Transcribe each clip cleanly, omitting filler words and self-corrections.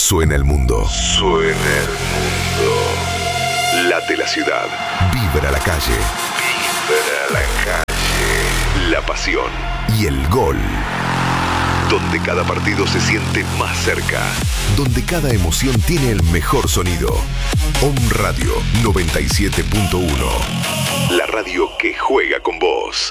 Suena el mundo. Suena el mundo. Late la ciudad. Vibra la calle. Vibra la calle. La pasión y el gol. Donde cada partido se siente más cerca. Donde cada emoción tiene el mejor sonido. Om Radio 97.1. La radio que juega con vos.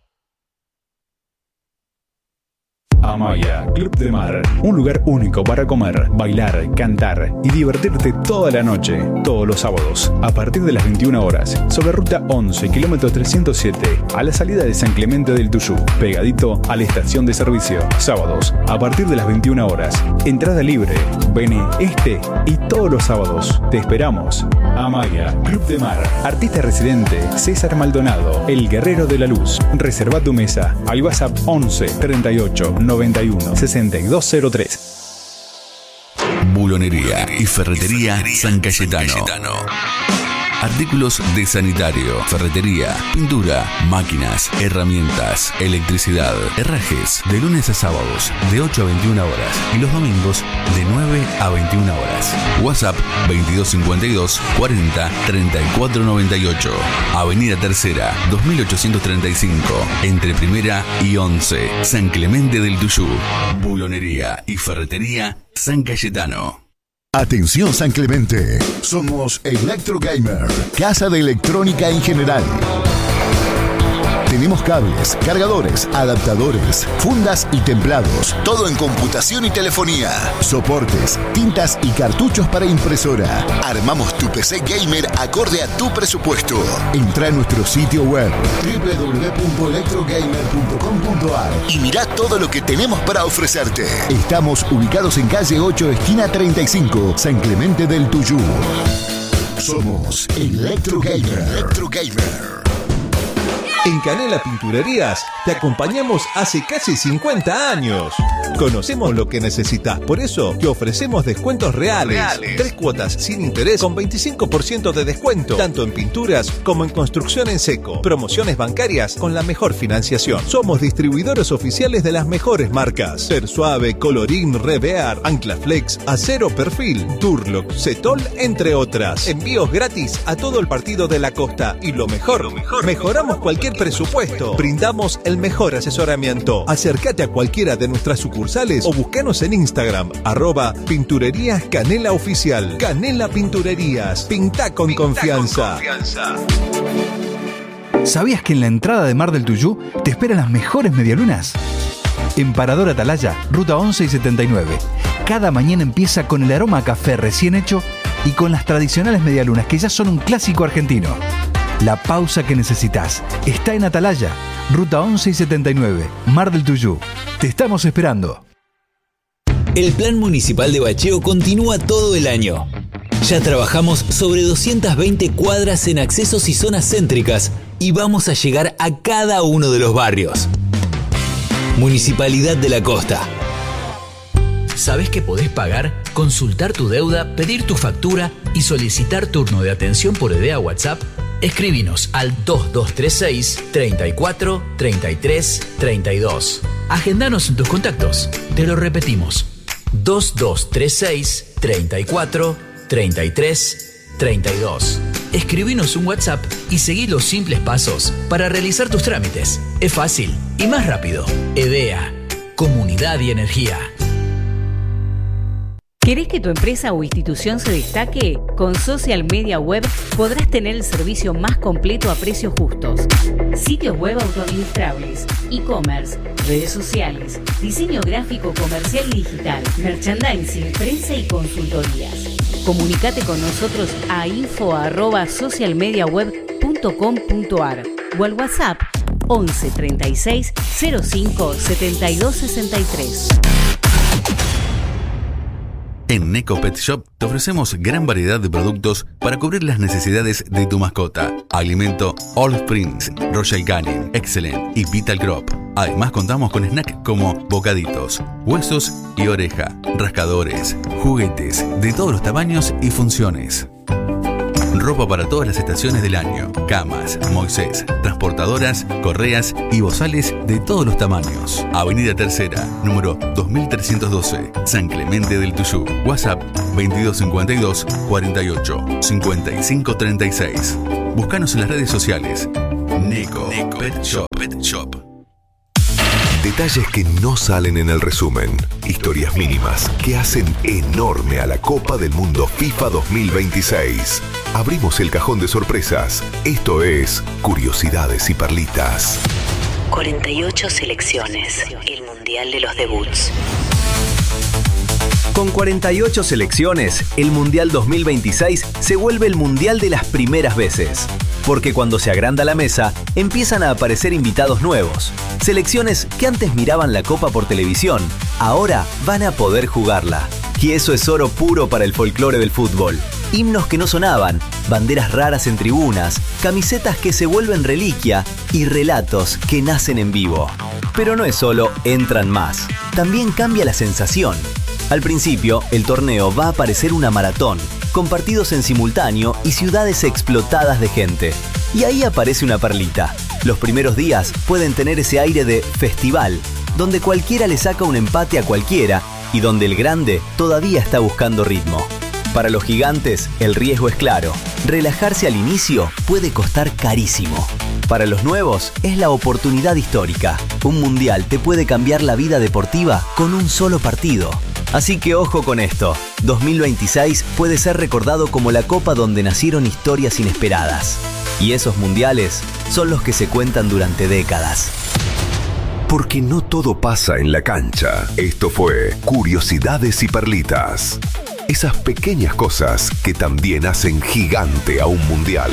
Amaya, Club de Mar, un lugar único para comer, bailar, cantar y divertirte toda la noche, todos los sábados, a partir de las 21 horas, sobre ruta 11, kilómetro 307, a la salida de San Clemente del Tuyú, pegadito a la estación de servicio, sábados, a partir de las 21 horas, entrada libre, vení este y todos los sábados, te esperamos. Amaya, Club de Mar, artista residente, César Maldonado, el guerrero de la luz, reserva tu mesa, al WhatsApp 11 38 91 6203. Bulonería y ferretería San Cayetano. Artículos de sanitario, ferretería, pintura, máquinas, herramientas, electricidad, herrajes, de lunes a sábados, de 8 a 21 horas y los domingos, de 9 a 21 horas. WhatsApp 2252 40 34 98. Avenida Tercera, 2835, entre Primera y 11, San Clemente del Tuyú. Bulonería y ferretería San Cayetano. Atención San Clemente, somos Electro Gamer, casa de electrónica en general. Tenemos cables, cargadores, adaptadores, fundas y templados, todo en computación y telefonía, soportes, tintas y cartuchos para impresora. Armamos tu PC gamer acorde a tu presupuesto. Entra a nuestro sitio web www.electrogamer.com.ar y mirá todo lo que tenemos para ofrecerte. Estamos ubicados en calle 8, esquina 35, San Clemente del Tuyú. Somos Electro Gamer. Electro Gamer. En Canela Pinturerías te acompañamos hace casi 50 años. Conocemos lo que necesitas, por eso te ofrecemos descuentos reales. 3 cuotas sin interés con 25% de descuento, tanto en pinturas como en construcción en seco. Promociones bancarias con la mejor financiación. Somos distribuidores oficiales de las mejores marcas: Persuave, Colorín, Revear, Anclaflex, Acero Perfil, Durlock, Cetol, entre otras. Envíos gratis a todo el partido de la costa. Y lo mejor, mejoramos cualquier presupuesto. Brindamos el mejor asesoramiento. Acércate a cualquiera de nuestras sucursales o búscanos en Instagram, @Pinturerías Canela Oficial. Canela Pinturerías. Pinta con confianza. ¿Sabías que en la entrada de Mar del Tuyú te esperan las mejores medialunas? En Parador Atalaya, ruta 11 y 79. Cada mañana empieza con el aroma a café recién hecho y con las tradicionales medialunas que ya son un clásico argentino. La pausa que necesitas está en Atalaya, ruta 11 y 79, Mar del Tuyú. Te estamos esperando. El Plan Municipal de Bacheo continúa todo el año. Ya trabajamos sobre 220 cuadras en accesos y zonas céntricas y vamos a llegar a cada uno de los barrios. Municipalidad de la Costa. ¿Sabés que podés pagar, consultar tu deuda, pedir tu factura y solicitar turno de atención por idea WhatsApp? Escribinos al 2236 34 33 32. Agendanos en tus contactos. Te lo repetimos: 2236 34 33 32. Escribinos un WhatsApp y seguí los simples pasos para realizar tus trámites. Es fácil y más rápido. EDEA, Comunidad y Energía. ¿Querés que tu empresa o institución se destaque? Con Social Media Web podrás tener el servicio más completo a precios justos. Sitios web autoadministrables, e-commerce, redes sociales, diseño gráfico comercial y digital, merchandising, prensa y consultorías. Comunicate con nosotros a info@socialmediaweb.com.ar o al WhatsApp 11 36 05 72 63. En Neco Pet Shop te ofrecemos gran variedad de productos para cubrir las necesidades de tu mascota. Alimento All Springs, Royal Canin, Excellent y Vital Crop. Además contamos con snacks como bocaditos, huesos y oreja, rascadores, juguetes de todos los tamaños y funciones. Ropa para todas las estaciones del año. Camas, Moisés, transportadoras, correas y bozales de todos los tamaños. Avenida Tercera, número 2312, San Clemente del Tuyú. WhatsApp 2252 48 55 36. Búscanos en las redes sociales. Neco Pet Shop. Detalles que no salen en el resumen. Historias mínimas que hacen enorme a la Copa del Mundo FIFA 2026. Abrimos el cajón de sorpresas. Esto es Curiosidades y Perlitas. 48 selecciones. El Mundial de los Debuts. Con 48 selecciones, el Mundial 2026 se vuelve el Mundial de las primeras veces. Porque cuando se agranda la mesa, empiezan a aparecer invitados nuevos. Selecciones que antes miraban la Copa por televisión, ahora van a poder jugarla. Y eso es oro puro para el folclore del fútbol. Himnos que no sonaban, banderas raras en tribunas, camisetas que se vuelven reliquia y relatos que nacen en vivo. Pero no es solo entran más, también cambia la sensación. Al principio, el torneo va a parecer una maratón, con partidos en simultáneo y ciudades explotadas de gente. Y ahí aparece una perlita. Los primeros días pueden tener ese aire de festival, donde cualquiera le saca un empate a cualquiera y donde el grande todavía está buscando ritmo. Para los gigantes, el riesgo es claro. Relajarse al inicio puede costar carísimo. Para los nuevos, es la oportunidad histórica. Un mundial te puede cambiar la vida deportiva con un solo partido. Así que ojo con esto. 2026 puede ser recordado como la copa donde nacieron historias inesperadas. Y esos mundiales son los que se cuentan durante décadas. Porque no todo pasa en la cancha. Esto fue Curiosidades y Perlitas. Esas pequeñas cosas que también hacen gigante a un mundial.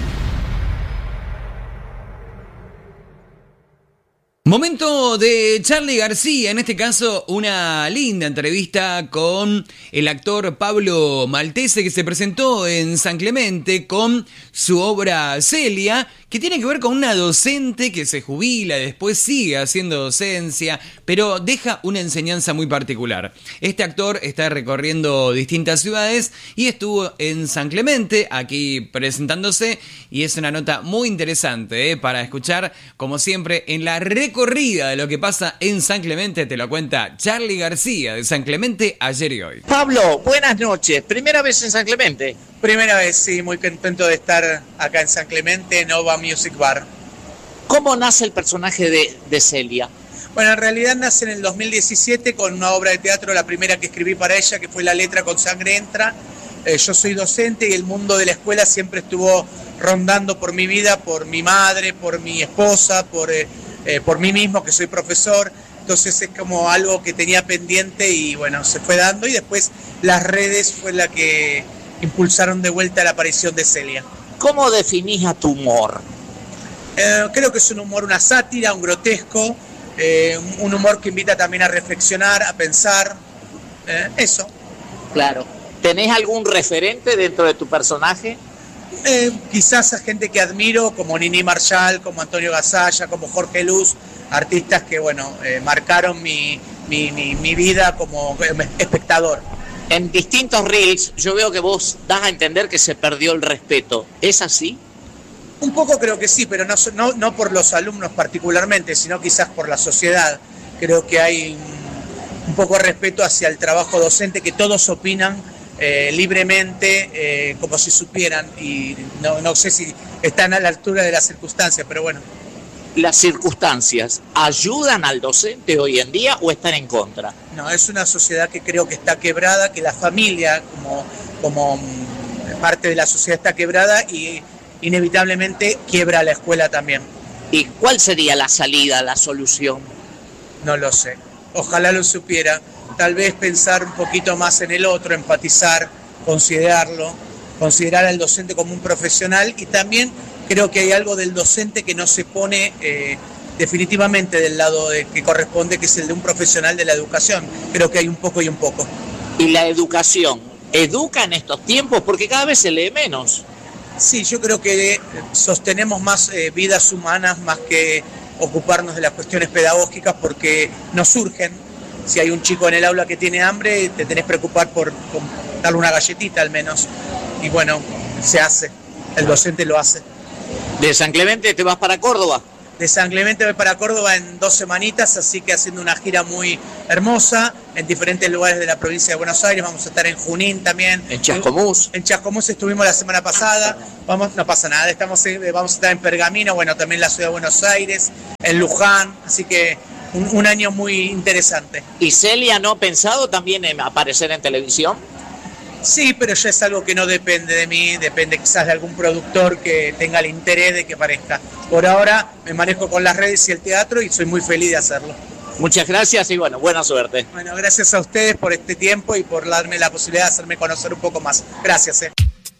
Momento de Charly García, en este caso una linda entrevista con el actor Pablo Maltese, que se presentó en San Clemente con su obra Celia, que tiene que ver con una docente que se jubila y después sigue haciendo docencia, pero deja una enseñanza muy particular. Este actor está recorriendo distintas ciudades y estuvo en San Clemente, aquí presentándose, y es una nota muy interesante para escuchar, como siempre, en la recorrida de lo que pasa en San Clemente. Te lo cuenta Charly García de San Clemente ayer y hoy. Pablo, buenas noches. ¿Primera vez en San Clemente? Primera vez, sí, muy contento de estar acá en San Clemente, Nova Music Bar. ¿Cómo nace el personaje de Celia? Bueno, en realidad nace en el 2017 con una obra de teatro, la primera que escribí para ella, que fue La letra con sangre entra. Yo soy docente y el mundo de la escuela siempre estuvo rondando por mi vida, por mi madre, por mi esposa, por mí mismo, que soy profesor. Entonces es como algo que tenía pendiente y bueno, se fue dando, y después las redes fue la que impulsaron de vuelta la aparición de Celia. ¿Cómo definís a tu humor? Creo que es un humor, una sátira, un grotesco, un humor que invita también a reflexionar, a pensar, eso. Claro. ¿Tenés algún referente dentro de tu personaje? Quizás a gente que admiro, como Nini Marshall, como Antonio Gasalla, como Jorge Luz, artistas que, bueno, marcaron mi vida como espectador. En distintos reels yo veo que vos das a entender que se perdió el respeto. ¿Es así? Un poco creo que sí, pero no por los alumnos particularmente, sino quizás por la sociedad. Creo que hay un poco de respeto hacia el trabajo docente, que todos opinan libremente, como si supieran, y no sé si están a la altura de las circunstancias, pero bueno. ¿Las circunstancias ayudan al docente hoy en día o están en contra? No, es una sociedad que creo que está quebrada, que la familia como parte de la sociedad está quebrada y inevitablemente quiebra la escuela también. ¿Y cuál sería la salida, la solución? No lo sé, ojalá lo supiera. Tal vez pensar un poquito más en el otro, empatizar, considerar al docente como un profesional, y también creo que hay algo del docente que no se pone definitivamente del lado que corresponde, que es el de un profesional de la educación. Creo que hay un poco y un poco. ¿Y la educación educa en estos tiempos? Porque cada vez se lee menos. Sí, yo creo que sostenemos más vidas humanas más que ocuparnos de las cuestiones pedagógicas, porque nos surgen. Si hay un chico en el aula que tiene hambre, te tenés que preocupar por darle una galletita al menos. Y bueno, se hace, el docente lo hace. ¿De San Clemente te vas para Córdoba? De San Clemente voy para Córdoba en 2 semanitas, así que haciendo una gira muy hermosa en diferentes lugares de la provincia de Buenos Aires. Vamos a estar en Junín también. ¿En Chascomús? En Chascomús estuvimos la semana pasada. No pasa nada, vamos a estar en Pergamino, bueno, también en la ciudad de Buenos Aires, en Luján, así que un año muy interesante. ¿Y Celia no ha pensado también en aparecer en televisión? Sí, pero ya es algo que no depende de mí, depende quizás de algún productor que tenga el interés de que aparezca. Por ahora me manejo con las redes y el teatro y soy muy feliz de hacerlo. Muchas gracias y bueno, buena suerte. Bueno, gracias a ustedes por este tiempo y por darme la posibilidad de hacerme conocer un poco más. Gracias.